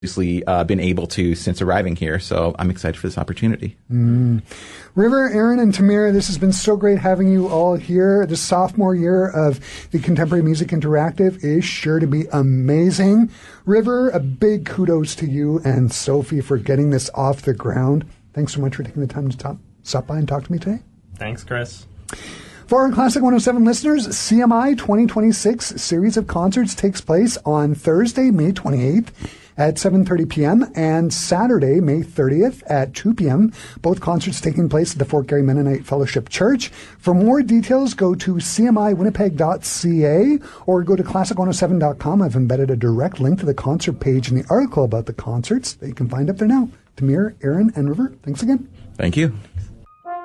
been able to since arriving here. So I'm excited for this opportunity. River, Aaron, and Tamir, this has been so great having you all here. The sophomore year of the Contemporary Music Interactive is sure to be amazing. River, a big kudos to you and Sophie for getting this off the ground. Thanks so much for taking the time to stop by and talk to me today. Thanks, Chris. For our Classic 107 listeners, CMI 2026 series of concerts takes place on Thursday, May 28th at 7:30 p.m. and Saturday, May 30th at 2 p.m. Both concerts taking place at the Fort Garry Mennonite Fellowship Church. For more details, go to cmiwinnipeg.ca or go to classic107.com. I've embedded a direct link to the concert page in the article about the concerts that you can find up there now. Tamir, Aaron, and River, thanks again. Thank you.